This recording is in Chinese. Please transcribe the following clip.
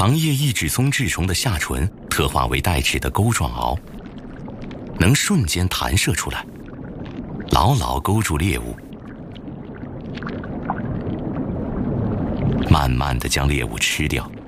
长叶异齿松稚虫的下唇特化为带齿的钩状螯，能瞬间弹射出来，牢牢勾住猎物，慢慢地将猎物吃掉。